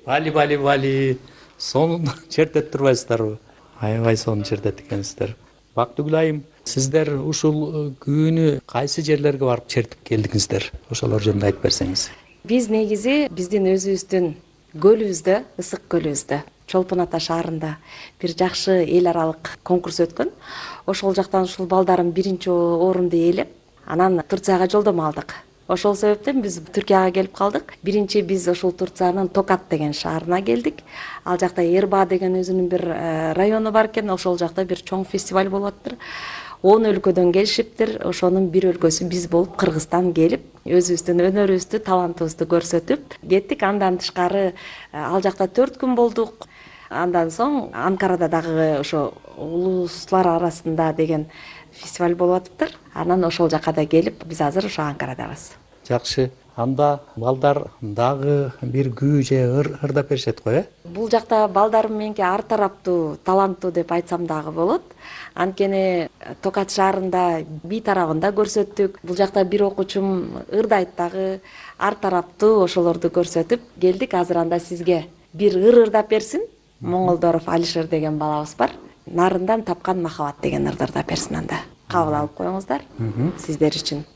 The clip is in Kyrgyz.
Бали. Сонун чертет турбайсыздарбы? Аябай сонун чертет экенсиздер. Бактыгүл айым, сиздер ушул күнү кайсы жерлерге барып чертип келдиңиздер? Ошолор жөнүндө айтып берсеңиз. Биз негизи биздин өзүбүздүн көлүбүздө, Ысык көлүбүздө, Чолпон Ата шаарында бир жакшы эл аралык конкурс өткөн. Ошол жактан ушул балдарым биринчи орунду ээлеп, анан Турцияга жолдомо алдык. Ошол себептен биз Түркияга келип калдык. Биринчи биз ошол Турциянын Токат деген шаарына келдик. Ал жакта Эрба деген өзүнүн бир району бар экен. Ошол жакта бир чоң фестиваль болуп атыптыр. 10 өлкөдөн келишиптир. Ошонун бир өлкөсү биз болуп Кыргызстан келип, өзүбүздүн өнөрүбүздү, талантыбызды көрсөтүп кеттик. Андан тышкары ал жакта 4 күн болдук. Андан соң Анкарада дагы ошо улустар арасында деген фестиваль болуп атыптыр. Анан ошол жака да келип, биз азыр ошо Анкарадабыз. Жакшы. Анда балдар дагы бир күү же ырдап беришет го, э? Бул жакта балдарым меники ар тараптуу, таланттуу деп айтсам дагы болот. Анткени Токат шаарында би тарабында көрсөттүк. Бул жакта бир окуучум ырдайт дагы, ар тараптуу ошолорду көрсөтүп келдик. Азыр анда сизге бир ырдап берсин. Моңолдоров Алишер деген балабыз бар. Нарындан тапкан махабат деген ырды ырдап берсин анда. Кабыл алып коюңуздар. Сиздер үчүн.